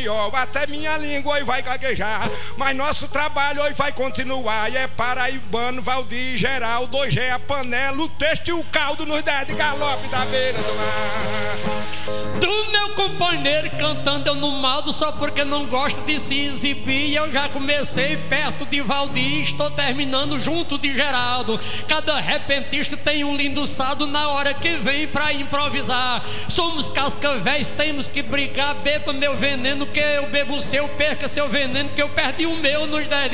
pior, até minha língua hoje vai gaguejar. Mas nosso trabalho hoje vai continuar. E é paraibano, Valdir, Geraldo, hoje é a panela, o texto e o caldo nos der de galope da beira do mar. Do meu companheiro cantando eu não maldo só porque não gosto de se exibir. Eu já comecei perto de Valdir, estou terminando junto de Geraldo. Cada repentista tem um lindo sado na hora que vem pra improvisar. Somos cascavéis, temos que brigar. Beba meu veneno que eu bebo o seu, perca seu veneno que eu perdi o meu nos 10